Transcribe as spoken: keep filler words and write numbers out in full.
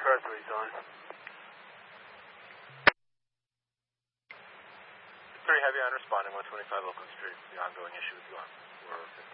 Star three, on. three Heavy on responding, one twenty-five Oakland Street, the ongoing issue with Guam. We're